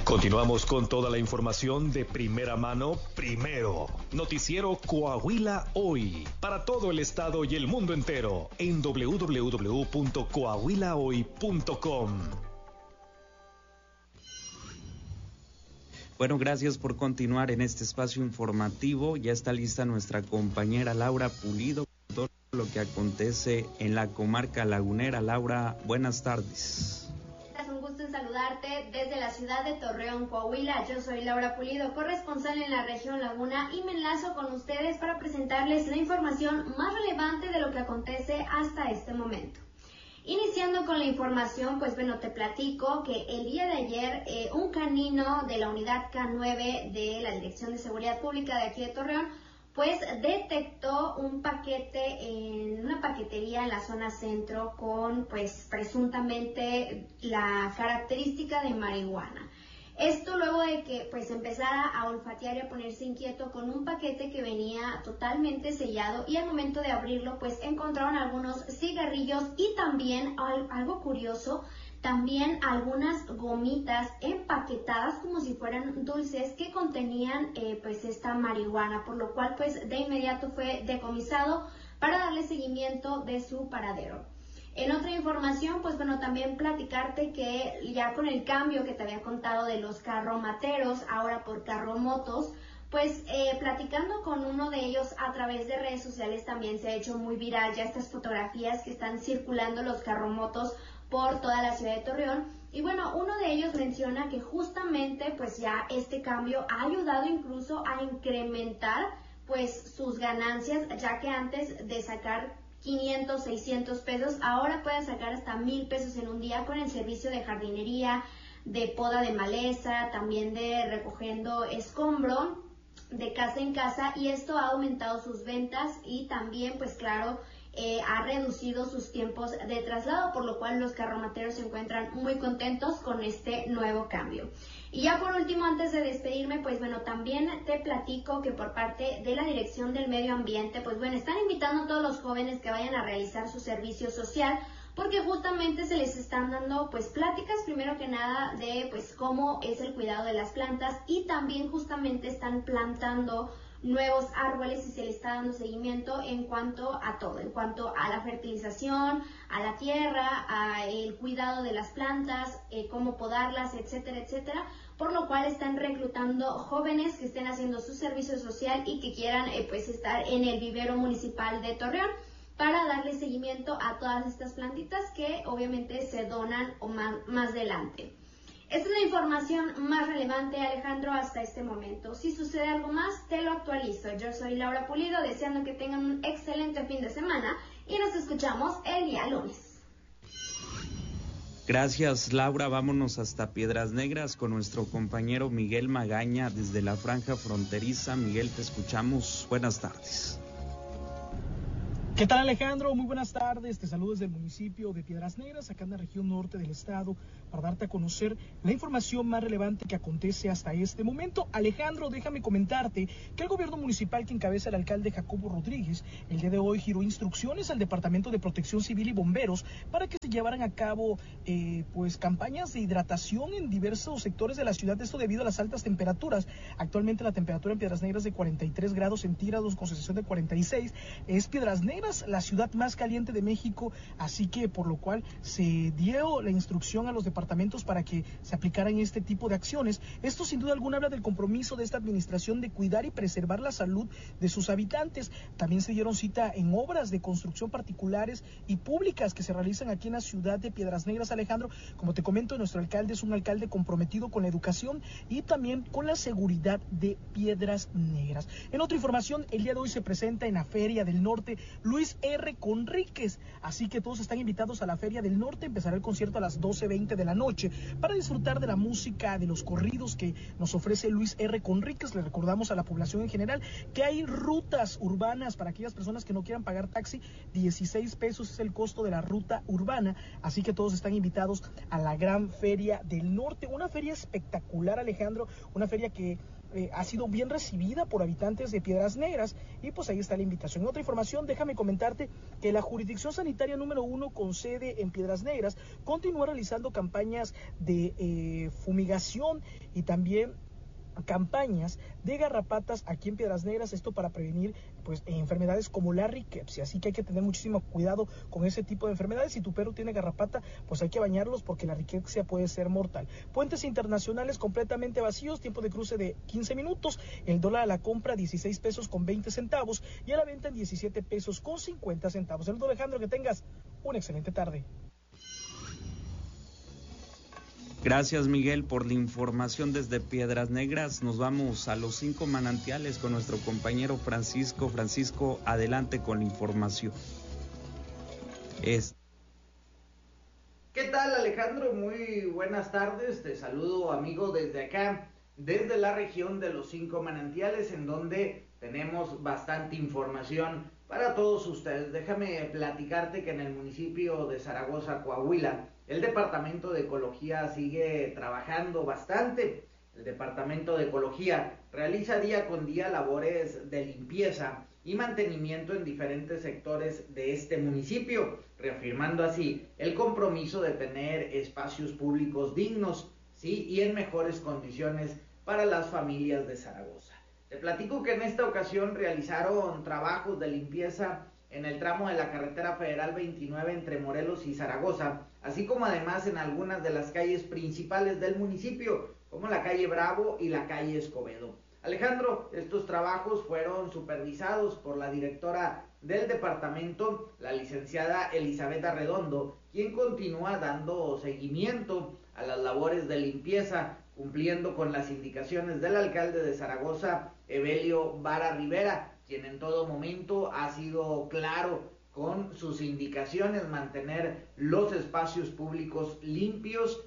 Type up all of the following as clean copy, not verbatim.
Continuamos con toda la información de primera mano, primero. Noticiero Coahuila Hoy, para todo el estado y el mundo entero, en www.coahuilahoy.com. Bueno, gracias por continuar en este espacio informativo. Ya está lista nuestra compañera Laura Pulido con todo lo que acontece en la comarca lagunera. Laura, buenas tardes. Un gusto en saludarte desde la ciudad de Torreón, Coahuila. Yo soy Laura Pulido, corresponsal en la región Laguna, y me enlazo con ustedes para presentarles la información más relevante de lo que acontece hasta este momento. Iniciando con la información, pues bueno, te platico que el día de ayer un canino de la unidad K9 de la Dirección de Seguridad Pública de aquí de Torreón, pues detectó un paquete en una paquetería en la zona centro con pues presuntamente la característica de marihuana. Esto luego de que pues empezara a olfatear y a ponerse inquieto con un paquete que venía totalmente sellado, y al momento de abrirlo pues encontraron algunos cigarrillos y también algo curioso, también algunas gomitas empaquetadas como si fueran dulces que contenían pues esta marihuana, por lo cual pues de inmediato fue decomisado para darle seguimiento de su paradero. En otra información, pues bueno, también platicarte que ya con el cambio que te había contado de los carromateros, ahora por carromotos, pues platicando con uno de ellos a través de redes sociales también se ha hecho muy viral ya estas fotografías que están circulando los carromotos por toda la ciudad de Torreón. Y bueno, uno de ellos menciona que justamente pues ya este cambio ha ayudado incluso a incrementar pues sus ganancias, ya que antes de sacar 500, 600 pesos, ahora puede sacar hasta 1,000 pesos en un día con el servicio de jardinería, de poda de maleza, también de recogiendo escombro de casa en casa, y esto ha aumentado sus ventas y también pues claro ha reducido sus tiempos de traslado, por lo cual los carromateros se encuentran muy contentos con este nuevo cambio. Y ya por último, antes de despedirme, pues bueno, también te platico que por parte de la Dirección del Medio Ambiente, pues bueno, están invitando a todos los jóvenes que vayan a realizar su servicio social, porque justamente se les están dando pues pláticas, primero que nada, de pues cómo es el cuidado de las plantas, y también justamente están plantando nuevos árboles y se le está dando seguimiento en cuanto a todo, en cuanto a la fertilización, a la tierra, a el cuidado de las plantas, cómo podarlas, etcétera, etcétera, por lo cual están reclutando jóvenes que estén haciendo su servicio social y que quieran pues estar en el vivero municipal de Torreón para darle seguimiento a todas estas plantitas que obviamente se donan o más adelante. Esta es la información más relevante, Alejandro, hasta este momento. Si sucede algo más, te lo actualizo. Yo soy Laura Pulido, deseando que tengan un excelente fin de semana y nos escuchamos el día lunes. Gracias, Laura. Vámonos hasta Piedras Negras con nuestro compañero Miguel Magaña desde la franja fronteriza. Miguel, te escuchamos. Buenas tardes. ¿Qué tal, Alejandro? Muy buenas tardes. Te saludo desde el municipio de Piedras Negras, acá en la región norte del estado, para darte a conocer la información más relevante que acontece hasta este momento. Alejandro, déjame comentarte que el gobierno municipal que encabeza el alcalde Jacobo Rodríguez, el día de hoy giró instrucciones al Departamento de Protección Civil y Bomberos para que se llevaran a cabo pues campañas de hidratación en diversos sectores de la ciudad, esto debido a las altas temperaturas. Actualmente la temperatura en Piedras Negras es de 43 grados centígrados con sensación de 46. Es Piedras Negras la ciudad más caliente de México, así que por lo cual se dio la instrucción a los departamentos para que se aplicaran este tipo de acciones. Esto sin duda alguna habla del compromiso de esta administración de cuidar y preservar la salud de sus habitantes. También se dieron cita en obras de construcción particulares y públicas que se realizan aquí en la ciudad de Piedras Negras, Alejandro. Como te comento, nuestro alcalde es un alcalde comprometido con la educación y también con la seguridad de Piedras Negras. En otra información, el día de hoy se presenta en la Feria del Norte Luis R. Conríquez, así que todos están invitados a la Feria del Norte. Empezará el concierto a las 12:20 de la noche para disfrutar de la música, de los corridos que nos ofrece Luis R. Conríquez. Le recordamos a la población en general que hay rutas urbanas para aquellas personas que no quieran pagar taxi. 16 pesos es el costo de la ruta urbana, así que todos están invitados a la gran Feria del Norte, una feria espectacular, Alejandro, una feria que ha sido bien recibida por habitantes de Piedras Negras, y pues ahí está la invitación. En otra información, déjame comentarte que la jurisdicción sanitaria número 1 con sede en Piedras Negras continúa realizando campañas de fumigación y también campañas de garrapatas aquí en Piedras Negras, esto para prevenir pues enfermedades como la riquepsia, así que hay que tener muchísimo cuidado con ese tipo de enfermedades. Si tu perro tiene garrapata, pues hay que bañarlos porque la riquepsia puede ser mortal. Puentes internacionales completamente vacíos, tiempo de cruce de 15 minutos, el dólar a la compra 16 pesos con 20 centavos y a la venta en 17 pesos con 50 centavos. Saludos, Alejandro, que tengas una excelente tarde. Gracias, Miguel, por la información desde Piedras Negras. Nos vamos a los 5 manantiales con nuestro compañero Francisco. Francisco, adelante con la información. ¿Qué tal, Alejandro? Muy buenas tardes. Te saludo, amigo, desde acá, desde la región de los 5 manantiales, en donde tenemos bastante información para todos ustedes. Déjame platicarte que en el municipio de Zaragoza, Coahuila, el Departamento de Ecología sigue trabajando bastante. El Departamento de Ecología realiza día con día labores de limpieza y mantenimiento en diferentes sectores de este municipio, reafirmando así el compromiso de tener espacios públicos dignos, ¿sí?, y en mejores condiciones para las familias de Zaragoza. Te platico que en esta ocasión realizaron trabajos de limpieza en el tramo de la carretera federal 29 entre Morelos y Zaragoza, así como además en algunas de las calles principales del municipio, como la calle Bravo y la calle Escobedo. Alejandro, estos trabajos fueron supervisados por la directora del departamento, la licenciada Elizabeth Arredondo, quien continúa dando seguimiento a las labores de limpieza, cumpliendo con las indicaciones del alcalde de Zaragoza, Evelio Vara Rivera, quien en todo momento ha sido claro con sus indicaciones: mantener los espacios públicos limpios,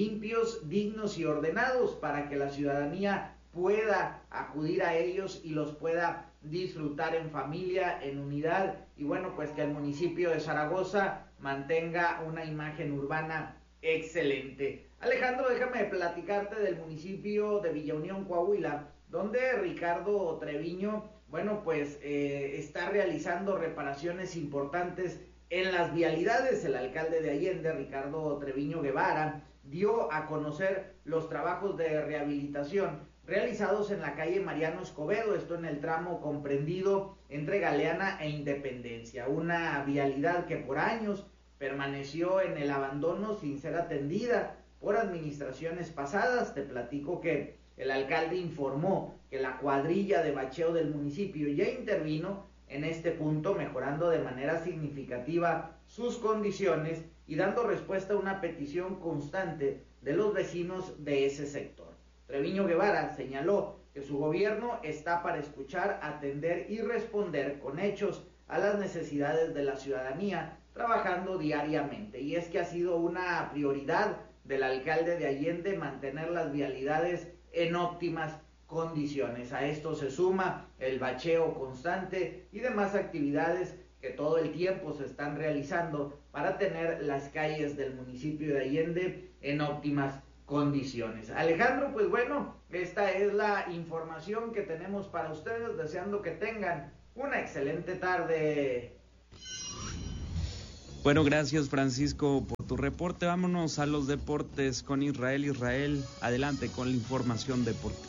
dignos y ordenados para que la ciudadanía pueda acudir a ellos y los pueda disfrutar en familia, en unidad, y bueno, pues que el municipio de Zaragoza mantenga una imagen urbana excelente. Alejandro, déjame platicarte del municipio de Villa Unión, Coahuila, donde Ricardo Treviño, bueno, pues está realizando reparaciones importantes en las vialidades. El alcalde de Allende, Ricardo Treviño Guevara, dio a conocer los trabajos de rehabilitación realizados en la calle Mariano Escobedo, esto en el tramo comprendido entre Galeana e Independencia, una vialidad que por años permaneció en el abandono sin ser atendida por administraciones pasadas. Te platico que el alcalde informó que la cuadrilla de bacheo del municipio ya intervino en este punto, mejorando de manera significativa sus condiciones y dando respuesta a una petición constante de los vecinos de ese sector. Treviño Guevara señaló que su gobierno está para escuchar, atender y responder con hechos a las necesidades de la ciudadanía, trabajando diariamente. Y es que ha sido una prioridad del alcalde de Allende mantener las vialidades en óptimas condiciones. A esto se suma el bacheo constante y demás actividades que todo el tiempo se están realizando para tener las calles del municipio de Allende en óptimas condiciones. Alejandro, pues bueno, esta es la información que tenemos para ustedes, deseando que tengan una excelente tarde. Bueno, gracias, Francisco, por tu reporte. Vámonos a los deportes con Israel. Israel, adelante con la información deportiva.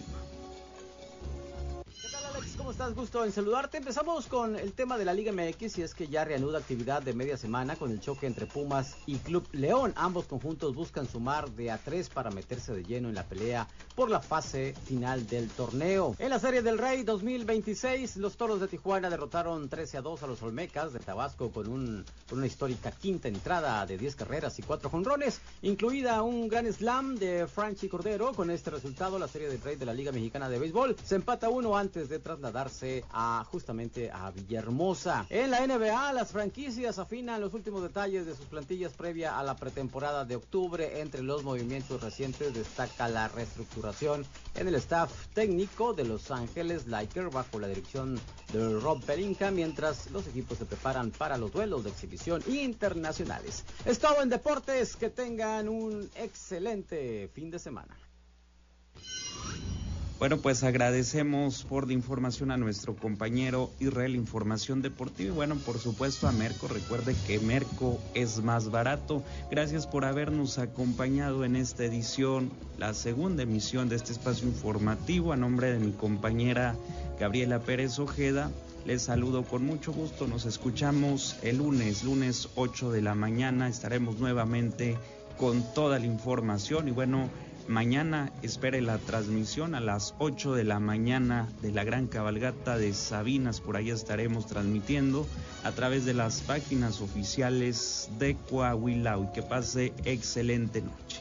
¿Cómo estás? Gusto en saludarte. Empezamos con el tema de la Liga MX, y es que ya reanuda actividad de media semana con el choque entre Pumas y Club León. Ambos conjuntos buscan sumar de a 3 para meterse de lleno en la pelea por la fase final del torneo. En la Serie del Rey 2026, los Toros de Tijuana derrotaron 13-2 a los Olmecas de Tabasco con una histórica quinta entrada de 10 carreras y 4 jonrones, incluida un gran slam de Franchi Cordero. Con este resultado, la Serie del Rey de la Liga Mexicana de Béisbol se empata 1 antes de trasladarse justamente a Villahermosa. En la NBA, las franquicias afinan los últimos detalles de sus plantillas previa a la pretemporada de octubre. Entre los movimientos recientes destaca la reestructuración en el staff técnico de Los Ángeles Lakers bajo la dirección de Rob Pelinka, mientras los equipos se preparan para los duelos de exhibición internacionales. Es todo en deportes, que tengan un excelente fin de semana. Bueno, pues agradecemos por la información a nuestro compañero Israel, Información Deportiva. Y bueno, por supuesto a Merco. Recuerde que Merco es más barato. Gracias por habernos acompañado en esta edición, la segunda emisión de este espacio informativo. A nombre de mi compañera Gabriela Pérez Ojeda, les saludo con mucho gusto. Nos escuchamos el lunes 8 de la mañana. Estaremos nuevamente con toda la información. Y bueno, mañana espere la transmisión a las 8 de la mañana de la gran cabalgata de Sabinas. Por ahí estaremos transmitiendo a través de las páginas oficiales de Coahuila. Y que pase excelente noche.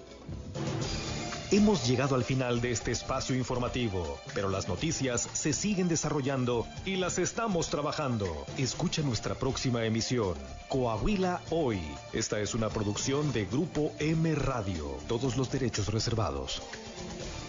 Hemos llegado al final de este espacio informativo, pero las noticias se siguen desarrollando y las estamos trabajando. Escucha nuestra próxima emisión, Coahuila Hoy. Esta es una producción de Grupo M Radio. Todos los derechos reservados.